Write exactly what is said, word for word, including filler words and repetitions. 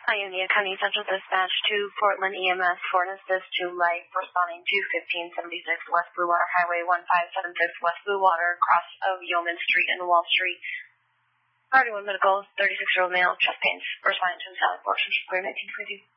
Ionia County Central Dispatch to Portland E M S for an assist to life responding to fifteen seventy-six West Blue Water Highway one five seven six West Blue Water, cross of Yeoman Street and Wall Street. Party one medical, thirty-six-year-old male, chest pains, responding to the Sally Fortune, nineteen twenty-two.